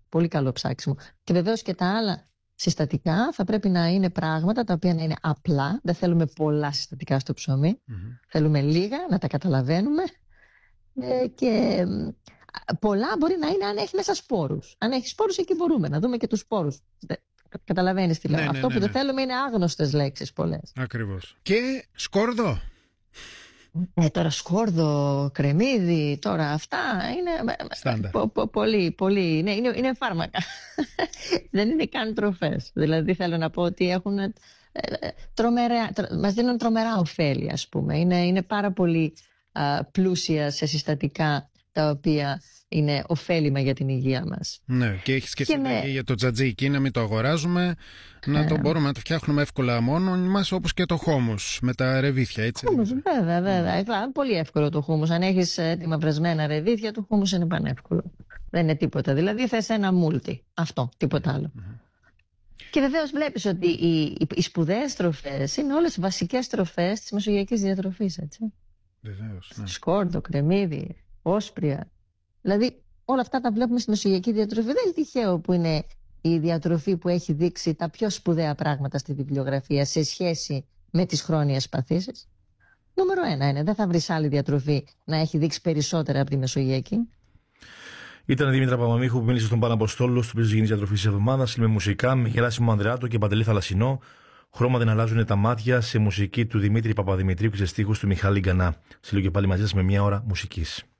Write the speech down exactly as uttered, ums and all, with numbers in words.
Πολύ καλό ψάξιμο. Και βεβαίως και τα άλλα συστατικά θα πρέπει να είναι πράγματα τα οποία να είναι απλά. Δεν θέλουμε πολλά συστατικά στο ψωμί. Mm-hmm. Θέλουμε λίγα, να τα καταλαβαίνουμε. Ε, και πολλά μπορεί να είναι αν έχει μέσα σπόρους. Αν έχει σπόρους, εκεί μπορούμε να δούμε και τους σπόρους. Καταλαβαίνεις τι λέω. Ναι, Αυτό ναι, που ναι, δεν ναι. θέλουμε είναι άγνωστες λέξεις πολλές. Ακριβώς. Και σκόρδο. Ε, τώρα σκόρδο, κρεμμύδι, τώρα αυτά είναι πο, πο, πολύ, πολύ, ναι, είναι, είναι φάρμακα. Δεν είναι καν τροφές. Δηλαδή θέλω να πω ότι έχουν ε, τρομερά, τρο, μας δίνουν τρομερά ωφέλη, ας πούμε. Είναι, είναι πάρα πολύ α, πλούσια σε συστατικά τα οποία είναι ωφέλιμα για την υγεία μας. Ναι, και έχει σκεφτεί με... για το τζατζίκι να μην το αγοράζουμε, να το ε... μπορούμε να το φτιάχνουμε εύκολα μόνο μας, όπως και το χούμους με τα ρεβίθια, έτσι. Χούμους, βέβαια, βέβαια. Mm. Πολύ εύκολο το χούμους. Αν έχεις έτοιμα βρεσμένα ρεβίθια, το χούμους είναι πανεύκολο. Δεν είναι τίποτα. Δηλαδή θες ένα μούλτι. Αυτό, τίποτα άλλο. Mm-hmm. Και βεβαίως βλέπεις ότι οι, οι, οι σπουδαίες τροφές είναι όλες βασικές τροφές της μεσογειακής διατροφής, έτσι. Βεβαίως, ναι. Σκόρδο, κρεμμύδι, όσπρια. Δηλαδή όλα αυτά τα βλέπουμε στη μεσογειακή διατροφή. Δεν είναι τυχαίο που είναι η διατροφή που έχει δείξει τα πιο σπουδαία πράγματα στη βιβλιογραφία σε σχέση με τις χρόνιες παθήσεις. Νούμερο ένα είναι. Δεν θα βρεις άλλη διατροφή να έχει δείξει περισσότερα από τη μεσογειακή. Ήταν η Δήμητρα Παπαμίχου που μίλησε στον Παναποστόλο στο πλαίσιο της διατροφής της εβδομάδας. Με μουσικά με Γεράσιμο Ανδρεάτο και Παντελή Θαλασσινό. Χρώμα δεν αλλάζουν τα μάτια σε μουσική του Δημήτρη Παπαδημητρίου και σε στίχους του Μιχάλη Γκανά. Συλλογή πάλι μαζί σας με μια ώρα μουσικής.